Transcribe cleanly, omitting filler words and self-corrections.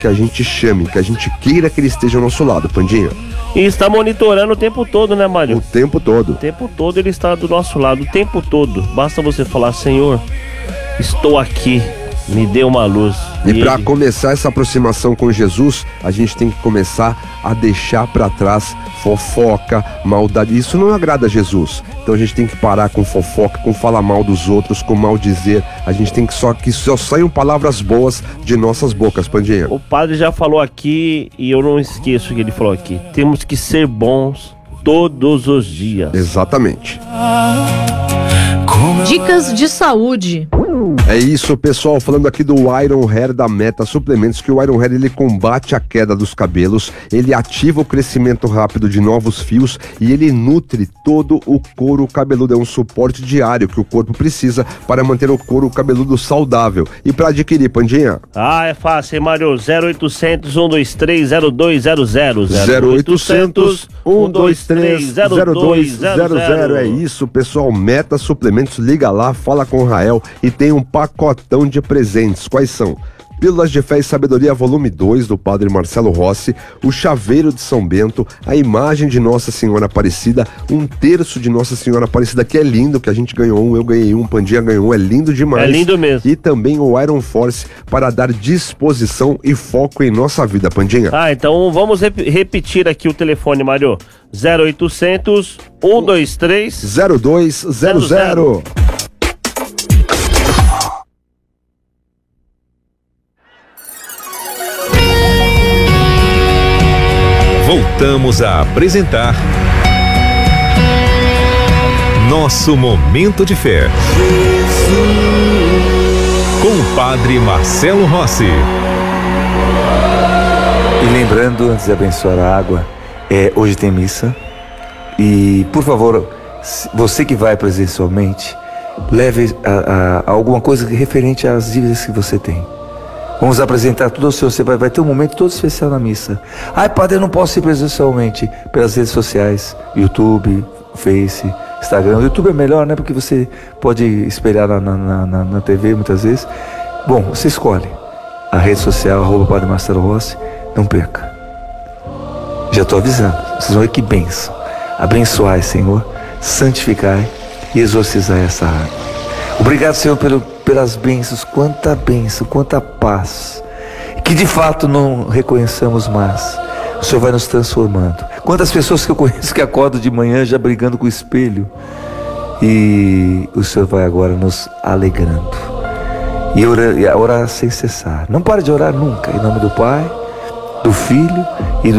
que a gente chame, que a gente queira que ele esteja ao nosso lado, Pandinha. E está monitorando o tempo todo, né, Mário? O tempo todo. O tempo todo ele está do nosso lado, o tempo todo. Basta você falar: Senhor, estou aqui, me dê uma luz. E para começar essa aproximação com Jesus, a gente tem que começar a deixar para trás fofoca, maldade. Isso não agrada a Jesus. Então a gente tem que parar com fofoca, com falar mal dos outros, com maldizer. A gente tem que só saiam palavras boas de nossas bocas, Pandinha. O padre já falou aqui, e eu não esqueço o que ele falou aqui. Temos que ser bons todos os dias. Exatamente. Dicas de saúde. É isso, pessoal, falando aqui do Iron Hair da Meta Suplementos, que o Iron Hair ele combate a queda dos cabelos, ele ativa o crescimento rápido de novos fios e ele nutre todo o couro cabeludo. É um suporte diário que o corpo precisa para manter o couro cabeludo saudável. E para adquirir, Pandinha? Ah, é fácil, hein, Mário? 0800 123 0200. 0800 123 0200. É isso, pessoal, Meta Suplementos, liga lá, fala com o Rael e tem um pacotão de presentes. Quais são? Pílulas de Fé e Sabedoria, volume 2, do Padre Marcelo Rossi, o Chaveiro de São Bento, a imagem de Nossa Senhora Aparecida, um terço de Nossa Senhora Aparecida, que é lindo, que a gente ganhou um, eu ganhei um, Pandinha ganhou um, é lindo demais. É lindo mesmo. E também o Iron Force, para dar disposição e foco em nossa vida, Pandinha. Ah, então vamos repetir aqui o telefone, Mário. 0800 123 0200. Voltamos a apresentar Nosso Momento de Fé com o Padre Marcelo Rossi. E lembrando, antes de abençoar a água, hoje tem missa. E, por favor, você que vai presencialmente, leve alguma coisa referente às dívidas que você tem. Vamos apresentar tudo ao Senhor. Você vai ter um momento todo especial na missa. Ai, padre, eu não posso ir presencialmente. Pelas redes sociais, YouTube, Face, Instagram. O YouTube é melhor, né? Porque você pode espelhar na TV muitas vezes. Bom, você escolhe a rede social, @Padre Marcelo Rossi. Não perca. Já estou avisando. Vocês vão ver que bênção. Abençoai, Senhor, santificai e exorcizai essa água. Obrigado, Senhor, pelas bênçãos. Quanta bênção, quanta paz, que de fato não reconheçamos mais. O Senhor vai nos transformando. Quantas pessoas que eu conheço que acordam de manhã já brigando com o espelho, e o Senhor vai agora nos alegrando. E orar sem cessar. Não pare de orar nunca. Em nome do Pai, do Filho